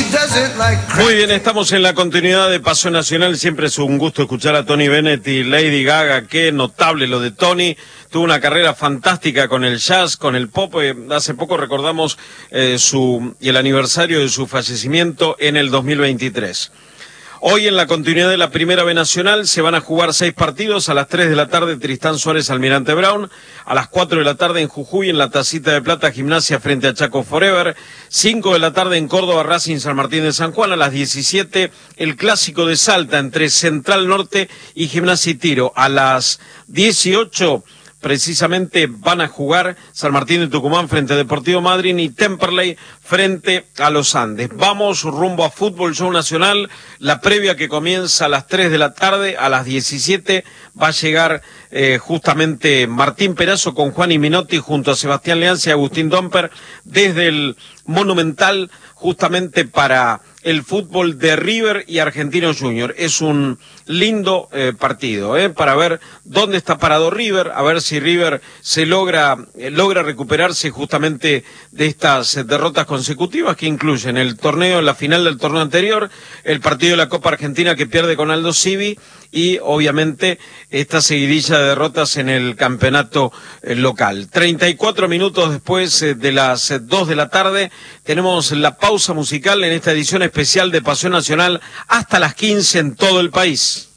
Muy bien, estamos en la continuidad de Pasión Nacional. Siempre es un gusto escuchar a Tony Bennett y Lady Gaga. Qué notable lo de Tony. Tuvo una carrera fantástica con el jazz, con el pop. Hace poco recordamos el aniversario de su fallecimiento en el 2023. Hoy en la continuidad de la Primera B Nacional se van a jugar 6 partidos. A las 3 de la tarde Tristán Suárez Almirante Brown. A las 4 de la tarde en Jujuy en la Tacita de Plata Gimnasia frente a Chaco Forever. 5 de la tarde en Córdoba Racing San Martín de San Juan. A las 17 el clásico de Salta entre Central Norte y Gimnasia y Tiro. A las 18 precisamente van a jugar San Martín de Tucumán frente a Deportivo Madryn y Temperley frente a los Andes. Vamos rumbo a Fútbol Show Nacional, la previa que comienza a las 3 de la tarde, a las 17 va a llegar justamente Martín Perazo con Juan y Minotti junto a Sebastián Leanza y Agustín Domper desde el Monumental justamente para el fútbol de River y Argentinos Junior. Es un lindo partido, para ver dónde está parado River, a ver si River se logra recuperarse justamente de estas derrotas consecutivas que incluyen el torneo, la final del torneo anterior, el partido de la Copa Argentina que pierde con Aldo Civi y obviamente esta seguidilla de derrotas en el campeonato local. 34 minutos después de las 2 de la tarde tenemos la pausa musical en esta edición especial de Pasión Nacional hasta las 15 en todo el país.